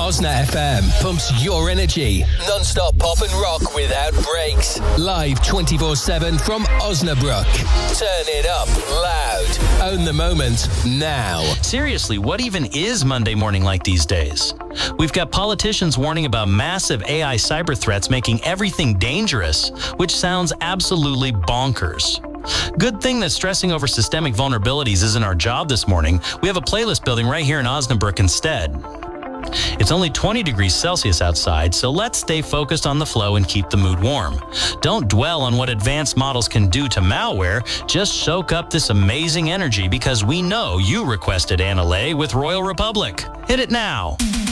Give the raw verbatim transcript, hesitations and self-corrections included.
Osna F M pumps your energy. Non-stop pop and rock without breaks. Live twenty-four seven from Osnabrück. Turn it up loud. Own the moment now. Seriously, what even is Monday morning like these days? We've got politicians warning about massive A I cyber threats making everything dangerous, which sounds absolutely bonkers. Good thing that stressing over systemic vulnerabilities isn't our job this morning. We have a playlist building right here in Osnabrück instead. It's only twenty degrees Celsius outside, so let's stay focused on the flow and keep the mood warm. Don't dwell on what advanced models can do to malware. Just soak up this amazing energy because we know you requested Anna Lay with Royal Republic. Hit it now.